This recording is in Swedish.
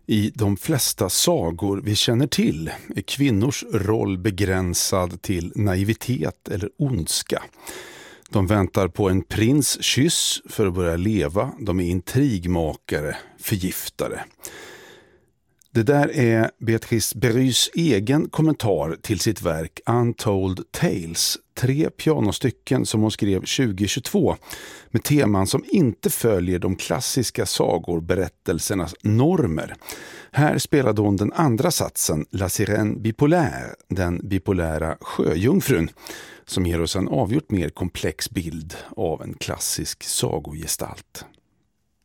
I de flesta sagor vi känner till är kvinnors roll begränsad till naivitet eller ondska. De väntar på en prins kyss för att börja leva. De är intrigmakare, förgiftare. Det där är Beatrice Berrys egen kommentar till sitt verk Untold Tales. 3 pianostycken som hon skrev 2022 med teman som inte följer de klassiska sagorberättelsernas normer. Här spelade hon den andra satsen, La Sirène bipolaire, den bipolära sjöjungfrun, som ger oss en avgjort mer komplex bild av en klassisk sagogestalt.